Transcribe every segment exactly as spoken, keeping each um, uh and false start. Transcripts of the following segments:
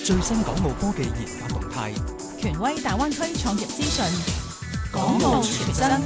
最新港澳科技研發動態， 權威大灣區創業資訊，港澳全真。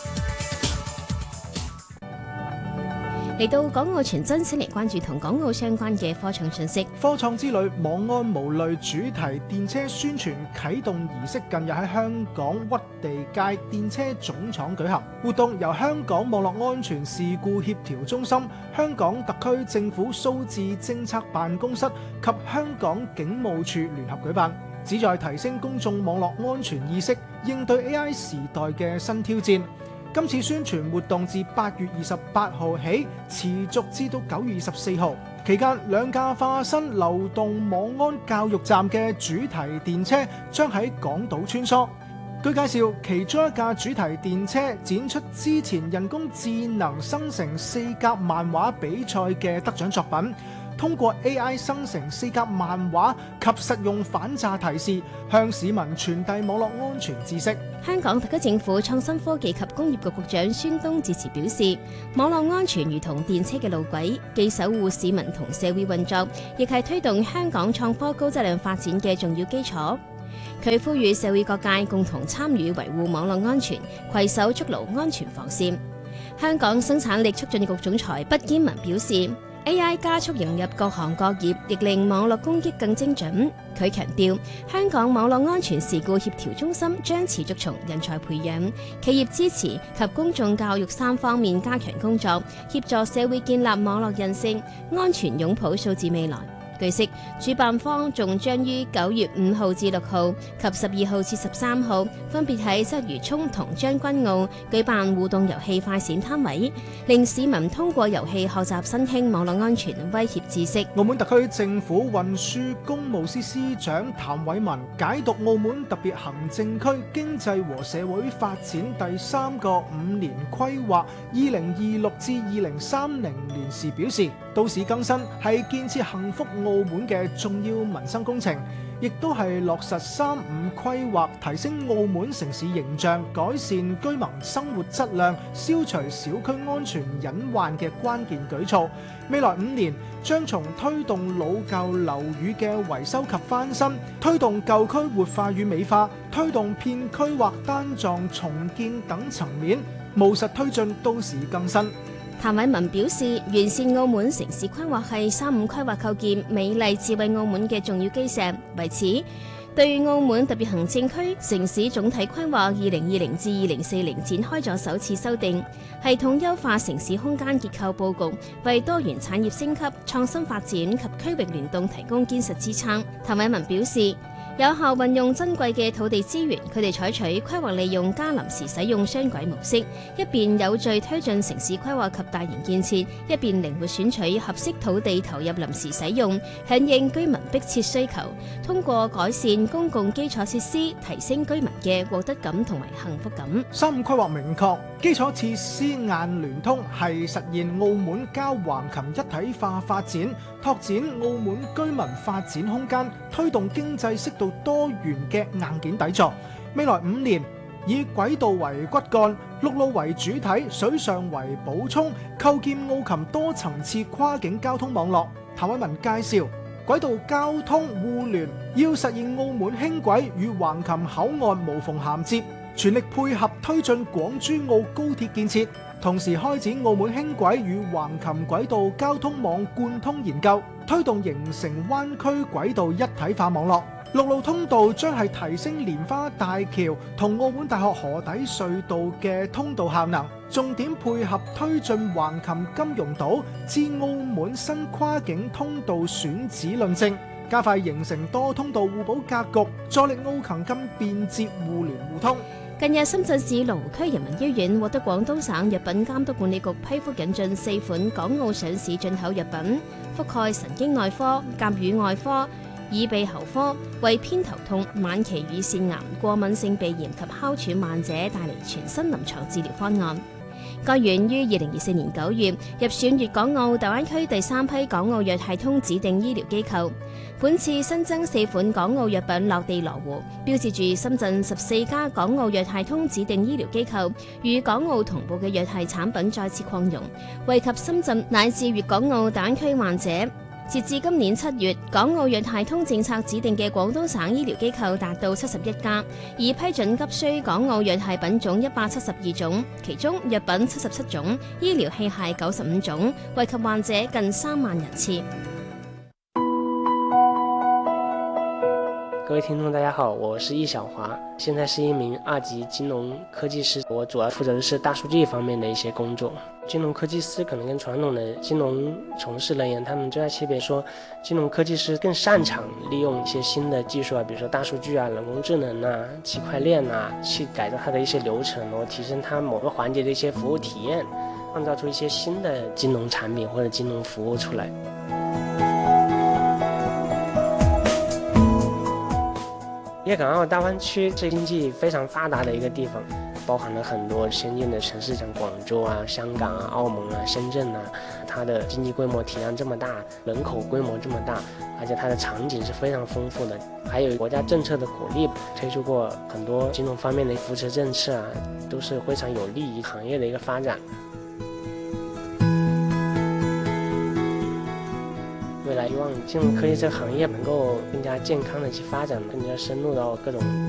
嚟到港澳全真，先嚟關注同港澳相關嘅科創信息。 科創之旅網安無慮主題電車宣傳啟動儀式近日喺香港屈地街電車總廠舉行，活動由香港網絡安全事故協調中心、香港特區政府數字政策辦公室及香港警務處聯合舉辦，旨在提升公眾網絡安全意識，應對 A I 時代嘅新挑戰。今次宣傳活動自八月二十八號起持續至到九月二十四號，期間兩架化身流動網安教育站嘅主題電車將喺港島穿梭。據介紹，其中一架主題電車展出之前人工智能生成四格漫畫比賽嘅得獎作品，通過 A I 生成四格漫畫及實用反詐提示，向市民傳遞網絡安全知識。 香港特區政府創新科技及工業局局長孫東致辭表示，網絡安全如同電車嘅路軌，既守護市民同社會運作，亦係推動香港創科高質量發展嘅重要基礎。佢呼籲社會各界共同參與維護網絡安全，攜手築牢安全防線。香港生產力促進局總裁畢堅文表示，A I 加速融入各行各業，亦令網絡攻擊更精準。佢強調，香港網絡安全事故協調中心將持續從人才培養、企業支持及公眾教育三方面加強工作，協助社會建立網絡韌性、安全擁抱數字未來。據悉，主辦方仲將於九月五號至六號及十二號至十三號，分別喺鰂魚涌同將軍澳舉辦互動遊戲快閃攤位，令市民通過遊戲學習新興網絡安全威脅知識。 澳門特區政府運輸工務司司長譚偉文解讀澳門特別行政區經濟和社會發展第三個五年規劃二零二六至二零三零年時表示，都市更新係建設幸福澳門嘅重要民生工程，亦都係落實三五規劃提升澳門城市形象、改善居民生活質量、消除小區安全隱患嘅關鍵舉措。未來五年將從推動老舊樓宇嘅維修及翻新，推動舊區活化與美化，推動片區或單幢重建等層面，務實推進都市更新。 譚偉文表示，完善澳門城市規劃係三五規劃構建美麗智慧澳門嘅重要基石。為此，對澳門特別行政區城市總體規劃二零二零至二零四零展開咗首次修訂，系統優化城市空間結構佈局，為多元產業升級、創新發展及區域聯動提供堅實支撐。譚偉文表示，有效運用珍貴嘅土地資源，佢哋採取規劃利用加臨時使用雙軌模式，一邊有序推進城市規劃及大型建設，一邊靈活選取合適土地投入臨時使用，響應居民迫切需求。通過改善公共基礎設施，提升居民嘅獲得感同埋幸福感。 三五規劃明確，基礎設施硬聯通係實現澳門郊橫琴一體化發展，拓展澳門居民發展空間，推動經濟適度多元嘅硬件底座。未來五年以軌道為骨幹，陸路為主體，水上為補充，構建澳琴多層次跨境交通網絡。譚偉文介紹，軌道交通互聯要實現澳門輕軌與橫琴口岸無縫銜接，全力配合推進廣珠澳高鐵建設，同時開展澳門輕軌與橫琴軌道交通網貫通研究，推動形成灣區軌道一體化網絡。陸路通道將係提升蓮花大橋同澳門大學河底隧道嘅通道效能，重點配合推進橫琴金融島至澳門新跨境通道選址論證，加快形成多通道互補格局，助力澳琴更便捷互聯互通。 近日，深圳市羅湖區人民醫院獲得廣東省藥品監督管理局批復引進四款港澳上市進口藥品，覆蓋神經內科、甲乳外科、耳鼻喉科，為偏頭痛、晚期乳腺癌、過敏性鼻炎及哮喘患者帶嚟全新臨床治療方案。該院於二零二四年九月入選粵港澳大灣區第三批港澳藥系通指定醫療機構。本次新增四款港澳藥品落地羅湖，標誌住深圳十四家港澳藥系通指定醫療機構與港澳同步嘅藥系產品再次擴容，惠及深圳乃至粵港澳大灣區患者。 截至今年七月，港澳藥械通政策指定嘅廣東省醫療機構達到七十一家，而批准急需港澳藥械品種一百七十二種，其中藥品七十七種，醫療器械九十五種，惠及患者近三萬人次。 各位聽眾大家好，我是易小華，現在是一名二級金融科技師，我主要負責的是大數據方面的一些工作。金融科技師可能跟傳統的金融從事人員，他們最大區別說，金融科技師更擅長利用一些新的技術啊，比如說大數據啊、人工智能啊、區塊鏈啊，去改造它的一些流程，然後提升它某個環節的一些服務體驗，創造出一些新的金融產品或者金融服務出來。粵港澳大灣區是經濟非常發達的一個地方，包含了很多先進的城市，像廣州啊、香港啊、澳門啊、深圳啊，它的經濟規模體量這麼大，人口規模這麼大，而且它的場景是非常豐富的，還有國家政策的鼓勵，推出過很多金融方面的扶持政策啊，都是非常有利於行業的一個發展。未來希望金融科技這個行業能夠更加健康的去發展，更加深入到各種